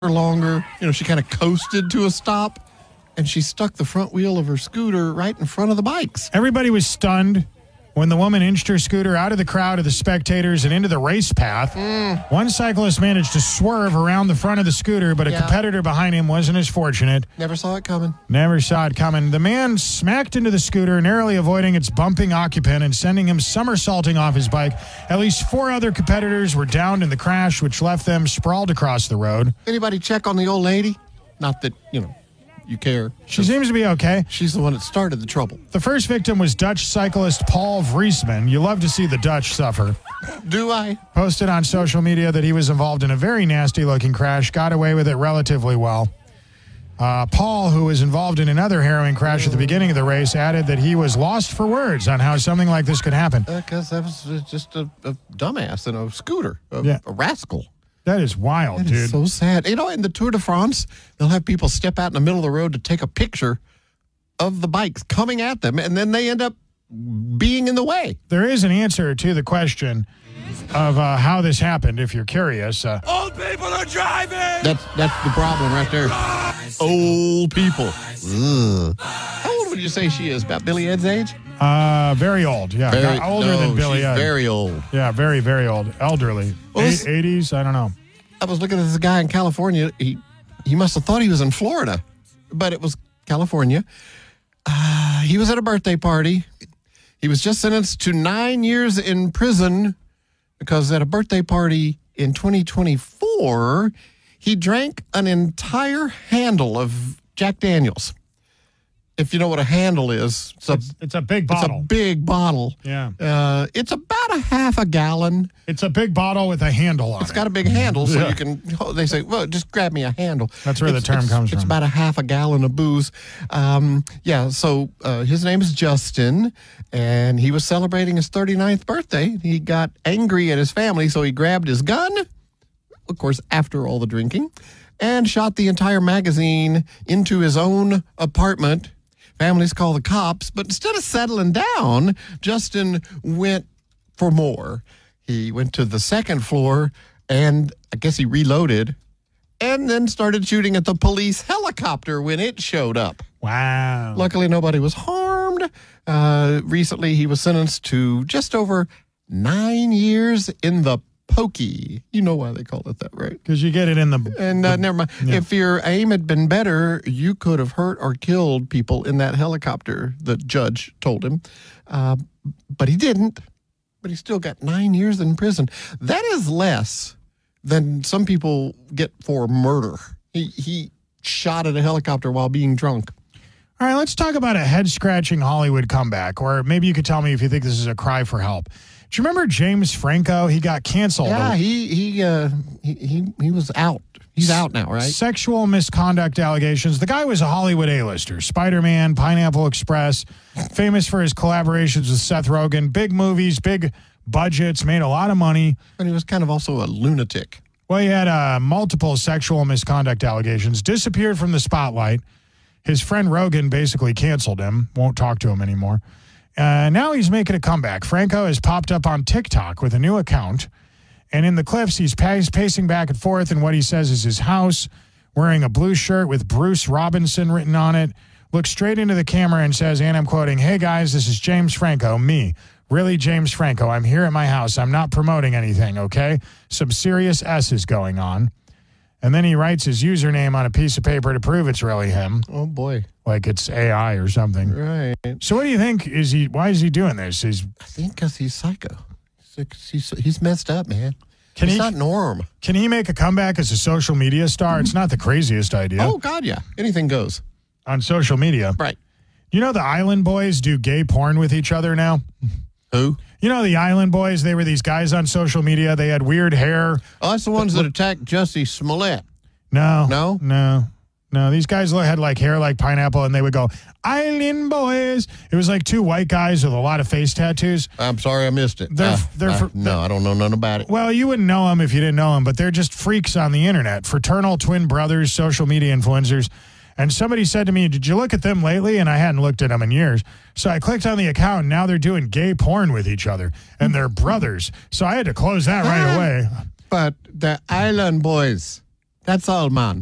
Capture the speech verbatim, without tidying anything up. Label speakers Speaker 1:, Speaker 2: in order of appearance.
Speaker 1: longer. You know, she kind of coasted to a stop, and she stuck the front wheel of her scooter right in front of the bikes.
Speaker 2: Everybody was stunned when the woman inched her scooter out of the crowd of the spectators and into the race path.
Speaker 1: Mm.
Speaker 2: One cyclist managed to swerve around the front of the scooter, but a
Speaker 1: Yeah.
Speaker 2: competitor behind him wasn't as fortunate.
Speaker 1: Never saw it coming.
Speaker 2: Never saw it coming. The man smacked into the scooter, narrowly avoiding its bumping occupant and sending him somersaulting off his bike. At least four other competitors were downed in the crash, which left them sprawled across the road.
Speaker 1: Anybody check on the old lady? Not that, you know, you care.
Speaker 2: She seems to be okay.
Speaker 1: She's the one that started the trouble.
Speaker 2: The first victim was Dutch cyclist Paul Vriesman. You love to see the Dutch suffer.
Speaker 1: Do I?
Speaker 2: Posted on social media that he was involved in a very nasty-looking crash, got away with it relatively well. Uh, Paul, who was involved in another harrowing crash at the beginning of the race, added that he was lost for words on how something like this could happen.
Speaker 1: Because that was uh, just a, a dumbass in a scooter, a,
Speaker 2: Yeah.
Speaker 1: a rascal.
Speaker 2: That is wild,
Speaker 1: That
Speaker 2: dude.
Speaker 1: is so sad. You know, in the Tour de France, they'll have people step out in the middle of the road to take a picture of the bikes coming at them, and then they end up being in the way.
Speaker 2: There is an answer to the question of uh, how this happened, if you're curious. Uh,
Speaker 3: Old people are driving!
Speaker 1: That's that's the problem right there. Old people. Ugh. How old would you say she is? About Billy Ed's age?
Speaker 2: uh, very old, yeah.
Speaker 1: Very,
Speaker 2: Got older
Speaker 1: no,
Speaker 2: than Billy
Speaker 1: she's
Speaker 2: Ed.
Speaker 1: very old.
Speaker 2: Yeah, very, very old. Elderly.
Speaker 1: Well, this-
Speaker 2: Eight- eighties, I don't know.
Speaker 1: I was looking at this guy in California. He he must have thought he was in Florida, but it was California. Uh, he was at a birthday party. He was just sentenced to nine years in prison because at a birthday party in twenty twenty-four, he drank an entire handle of Jack Daniels. If you know what a handle is, it's a,
Speaker 2: It's, it's a big
Speaker 1: it's a
Speaker 2: bottle.
Speaker 1: big bottle.
Speaker 2: Yeah.
Speaker 1: Uh, it's about a half a gallon.
Speaker 2: It's a big bottle with a handle on
Speaker 1: It's
Speaker 2: it.
Speaker 1: got a big handle, so
Speaker 2: Yeah.
Speaker 1: you can. oh, They say, "Well, just grab me a handle."
Speaker 2: That's where the
Speaker 1: It's-
Speaker 2: term
Speaker 1: it's-
Speaker 2: comes
Speaker 1: It's
Speaker 2: from.
Speaker 1: about a half a gallon of booze. Um, yeah. So uh, his name is Justin, and he was celebrating his thirty-ninth birthday. He got angry at his family, so he grabbed his gun. Of course, after all the drinking, and shot the entire magazine into his own apartment. Families call the cops, but instead of settling down, Justin went for more. He went to the second floor, and I guess he reloaded, and then started shooting at the police helicopter when it showed up.
Speaker 2: Wow.
Speaker 1: Luckily, nobody was harmed. Uh, recently, he was sentenced to just over nine years in the pokey. You know why they call it that, right?
Speaker 2: Because you get it in the...
Speaker 1: And uh, never mind.
Speaker 2: Yeah.
Speaker 1: If your aim had been better, you could have hurt or killed people in that helicopter, the judge told him. Uh, but he didn't. But he still got nine years in prison. That is less than some people get for murder. He, he shot at a helicopter while being drunk.
Speaker 2: All right, let's talk about a head-scratching Hollywood comeback, or maybe you could tell me if you think this is a cry for help. Do you remember James Franco? He got canceled.
Speaker 1: Yeah, he he uh, he, he he was out. He's out now, right?
Speaker 2: Sexual misconduct allegations. The guy was a Hollywood A-lister. Spider-Man, Pineapple Express, famous for his collaborations with Seth Rogen. Big movies, big budgets, made a lot of money.
Speaker 1: And he was kind of also a lunatic.
Speaker 2: Well, he had uh, multiple sexual misconduct allegations, disappeared from the spotlight. His friend Rogan basically canceled him, won't talk to him anymore. Uh, now he's making a comeback. Franco has popped up on TikTok with a new account. And in the clips, he's pac- pacing back and forth in what he says is his house, wearing a blue shirt with Bruce Robinson written on it, looks straight into the camera and says, and I'm quoting, "Hey guys, this is James Franco, me. Really, James Franco. I'm here at my house. I'm not promoting anything, okay? Some serious S's going on." And then he writes his username on a piece of paper to prove it's really him,
Speaker 1: Oh, boy.
Speaker 2: like it's A I or something.
Speaker 1: Right.
Speaker 2: So what do you think? Is he? Why is he doing this? Is
Speaker 1: I think because he's psycho. He's, he's, he's messed up, man.
Speaker 2: Can
Speaker 1: he's
Speaker 2: he-
Speaker 1: not norm.
Speaker 2: Can he make a comeback as a social media star? It's not the craziest idea.
Speaker 1: Oh, God, yeah. Anything goes.
Speaker 2: On social media.
Speaker 1: Right.
Speaker 2: You know the Island Boys do gay porn with each other now?
Speaker 1: Who?
Speaker 2: You know the Island Boys? They were these guys on social media. They had weird hair.
Speaker 1: Oh, that's the ones that attacked Jussie Smollett.
Speaker 2: No.
Speaker 1: No?
Speaker 2: No. No. These guys had like hair like pineapple, and they would go, Island Boys. It was like two white guys with a lot of face tattoos.
Speaker 1: I'm sorry I missed it.
Speaker 2: They're-
Speaker 1: Uh,
Speaker 2: they're
Speaker 1: I-
Speaker 2: for-
Speaker 1: no, I don't know nothing about it.
Speaker 2: Well, you wouldn't know them if you didn't know them, but they're just freaks on the internet. Fraternal twin brothers, social media influencers. And somebody said to me, did you look at them lately? And I hadn't looked at them in years. So I clicked on the account, and now they're doing gay porn with each other. And they're brothers. So I had to close that right away.
Speaker 1: But the Island Boys, That's all, man.